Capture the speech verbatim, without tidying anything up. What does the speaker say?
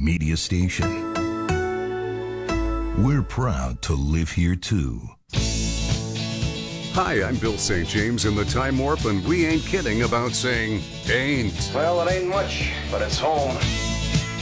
media station. We're proud to live here too. Hi, I'm Bill Saint James in the Time Warp, and we ain't kidding about saying ain't. Well, it ain't much, but it's home.